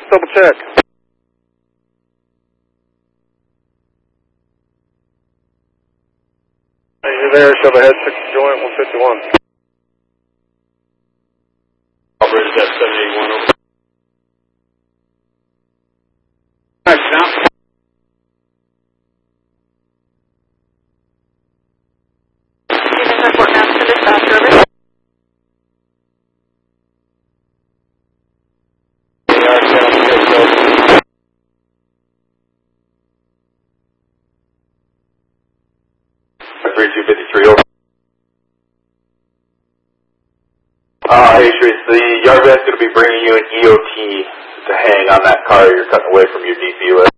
double check. Hey, you're there, shove ahead, 6 joint, 151. Operator, that's 781 over. Alright, stop. Units report now to dispatch service. over. Hey, Trace, the yard van's going to be bringing you an EOT to hang on that car you're cutting away from your DC list.